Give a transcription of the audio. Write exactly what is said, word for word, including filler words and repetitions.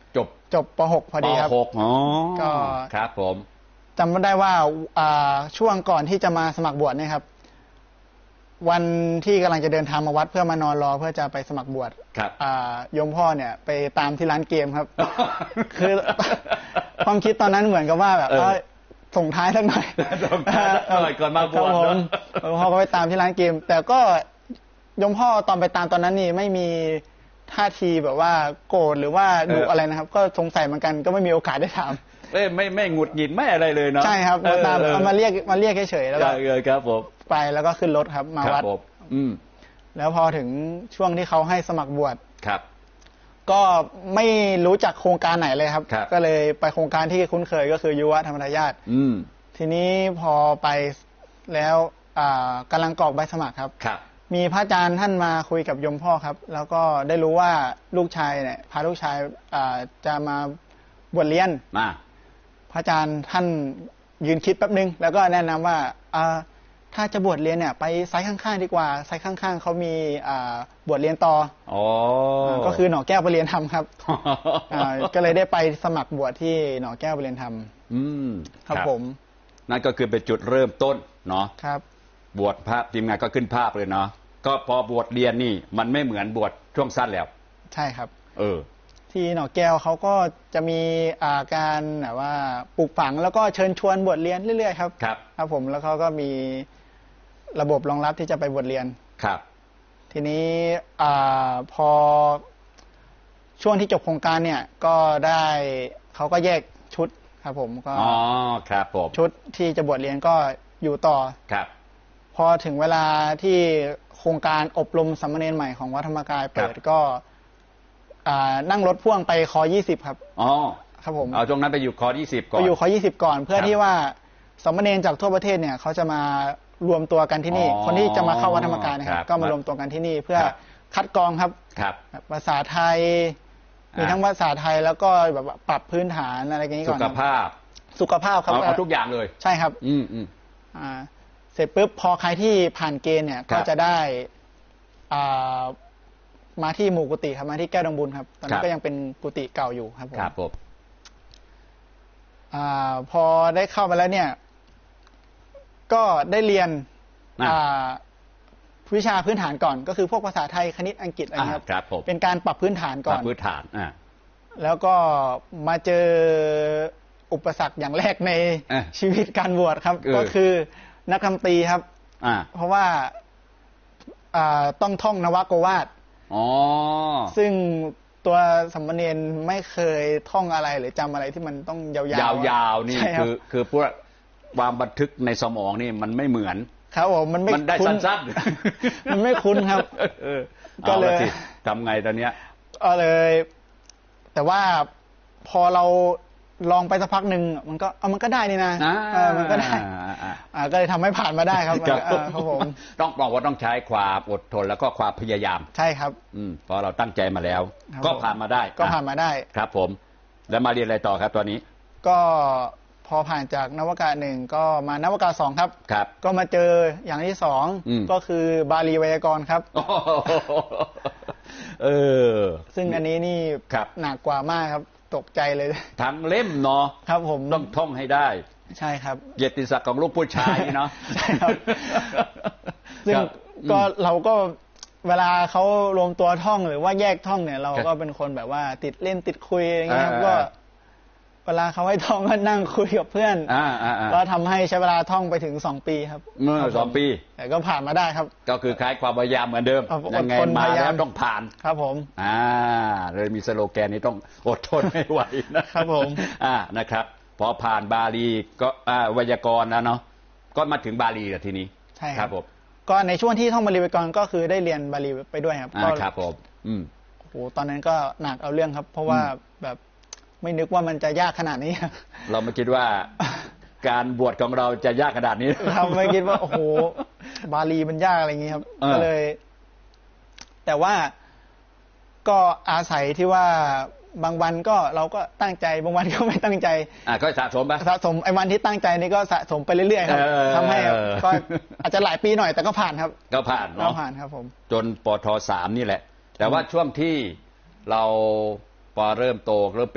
จบจบป .หก พอดีครับป .หก อ๋อก็ครับผมจำได้ว่าช่วงก่อนที่จะมาสมัครบวชเนี่ยครับวันที่กำลังจะเดินทางมาวัดเพื่อมานอนรอเพื่อจะไปสมัครบวชโยมพ่อเนี่ยไปตามที่ร้านเกมครับ คือความคิดตอนนั้นเหมือนกับว่าแบบส่งท้ายสักหน่อยส่งท้ายสักหน่อยก่อนมาบวชโยมพ่อก็ไปตามที่ร้านเกมแต่ก็โยมพ่อตอนไปตามตอนนั้นนี่ไม่มีท่าทีแบบว่าโกรธหรือว่าดุอะไรนะครับก็สงสัยเหมือนกันก็ไม่มีโอกาสได้ถามไม่ไม่ไม่หงุดหงิดไม่อะไรเลยเนาะใช่ครับมาตามเอามาเรียกมาเรียกเฉยๆแล้วก็ครับผมไปแล้วก็ขึ้นรถครับมาวัดอืมแล้วพอถึงช่วงที่เขาให้สมัครบวชครับก็ไม่รู้จักโครงการไหนเลยครับก็เลยไปโครงการที่คุ้นเคยก็คือยุวธรรมทายาททีนี้พอไปแล้วกำลังกรอกใบสมัครครับมีพระอาจารย์ท่านมาคุยกับโยมพ่อครับแล้วก็ได้รู้ว่าลูกชายเนี่ยพาลูกชายจะมาบวชเรียนพระอาจารย์ท่านยืนคิดแป๊บนึงแล้วก็แนะนำว่าถ้าจะบวชเรียนเนี่ยไปไซต์ข้างๆดีกว่าไซต์ข้างๆเขามีบวชเรียนต่ออ๋อก็คือหน่อแก้วไปเรียนธรรมครับก็เลยได้ไปสมัครบวชที่หน่อแก้วไปเรียนธรรมอืมครับผมนั่นก็คือเป็นจุดเริ่มต้นเนาะครับบวชภาพทีมงานก็ขึ้นภาพเลยเนาะก็พอบวชเรียนนี่มันไม่เหมือนบวชช่วงสั้นแล้วใช่ครับเออที่หน่อแก้วเขาก็จะมีอาการแบบว่าปลูกฝังแล้วก็เชิญชวนบวชเรียนเรื่อยๆครับครับครับผมแล้วเขาก็มีระบบรองรับที่จะไปบวชเรียนครับทีนี้อ่าพอช่วงที่จบโครงการเนี่ยก็ได้เขาก็แยกชุดครับผมก็อ๋อครับผมชุดที่จะบวชเรียนก็อยู่ต่อครับพอถึงเวลาที่โครงการอบรมสามเณรใหม่ของวัดธรรมกายเปิดก็นั่งรถพ่วงไปคอยี่สิบครับอ๋อครับผมเอาตรงนั้นไปอยู่คอยี่สิบก่อนไปอยู่คอยี่สิบก่อนเพื่อที่ว่าสามเณรจากทั่วประเทศเนี่ยเขาจะมารวมตัวกันที่นี่คนที่จะมาเข้าวัดธรรมกายนะครับก็มารวมตัวกันที่นี่เพื่อคัดกรองครับครับภาษาไทยมีทั้งภาษาไทยแล้วก็แบบปรับพื้นฐานอะไรอย่างนี้ก่อนสุขภาพสุขภาพครับเอาทุกอย่างเลยใช่ครับอืมอืมอ่าเสร็จปุ๊บพอใครที่ผ่านเกณฑ์เนี่ยก็จะได้อ่ามาที่หมู่กุฏิครับมาที่แก้วดงบุญครับตอนนี้ก็ยังเป็นกุฏิเก่าอยู่ครับผมครับผมอ่าพอได้เข้าไปแล้วเนี่ยก็ได้เรียนวิชาพื้นฐานก่อนก็คือพวกภาษาไทยคณิตอังกฤษอะไรครับครับผมเป็นการปรับพื้นฐานก่อนปรับพื้นฐานอ่าแล้วก็มาเจออุปสรรคอย่างแรกในชีวิตการบวชครับก็คือนักดนตรีครับเพราะว่าต้องท่องนวโกวาทอ๋อซึ่งตัวสามเณรไม่เคยท่องอะไรหรือจำอะไรที่มันต้องยาวๆยาวๆนี่คือคือพวกความบันทึกในสมองนี่มันไม่เหมือนครับผมมันไม่ได้สั้นๆมันไม่คุ้นครับก็เลยทำไงตอนเนี้ยก็เลย แต่ว่าพอเราลองไปสักพักหนึ่งมันก็เอามันก็ได้นี่นะมันก็ได้ก็เลยทำให้ผ่านมาได้ครับครับผมต้องบอกว่าต้องใช้ความอดทนแล้วก็ความพยายามใช่ครับอืมเพราะเราตั้งใจมาแล้วก็ผ่านมาได้ก็ผ่านมาได้ครับผมแล้วมาเรียนอะไรต่อครับตอนนี้ก็พอผ่านจากนวกาหนึ่งก็มานวกาสองครับครับก็มาเจออย่างที่สองก็คือบาลีไวยากรณ์ครับเออซึ่งอันนี้นี่หนักกว่ามากครับตกใจเลยทั้งเล่มเนาะครับผมต้องท่องให้ได้ใช่ครับเกียรติศักดิ์ของลูกผู้ชายเนาะใช่ครับซึ่งก็เราก็เวลาเขารวมตัวท่องหรือว่าแยกท่องเนี่ยเราก็เป็นคนแบบว่าติดเล่นติดคุยอย่างเงี้ยก็เวลาเขาให้ท่องก็นั่งคุยกับเพื่อนก็ทำให้ใช้เวลาท่องไปถึงสองปีครับเมื่อสองปีแต่ก็ผ่านมาได้ครับก็คือคล้ายความพยายามเหมือนเดิมยังไงมาแล้วต้องผ่านครับผมอ่าเลยมีสโลแกนนี้ต้องอดทนไม่ไหวนะครับผมอ่านะครับพอผ่านบาลีก็อ่าไวยากรณ์นะเนาะก็มาถึงบาลีแล้วทีนี้ใช่ครับผมก็ในช่วงที่ท่องบาลีไวยากรณ์ก็คือได้เรียนบาลีไปด้วยครับอ่าครับผมอืมโอ้โหตอนนั้นก็หนักเอาเรื่องครับเพราะว่าแบบไม่นึกว่ามันจะยากขนาดนี้เราไม่คิดว่าการบวชของเราจะยากขนาดนี้เราไม่คิดว่าโอ้โหบาลีมันยากอะไรอย่างนี้ครับก็เลยแต่ว่าก็อาศัยที่ว่าบางวันก็เราก็ตั้งใจบางวันก็ไม่ตั้งใจอ่าก็สะสมไปสะสมไอ้วันที่ตั้งใจนี่ก็สะสมไปเรื่อยๆครับทำให้ก็อาจจะหลายปีหน่อยแต่ก็ผ่านครับก็ผ่านเนาะก็ผ่านครับผมจนปทสามนี่แหละแต่ว่าช่วงที่เราพอเริ่มโตเริ่ม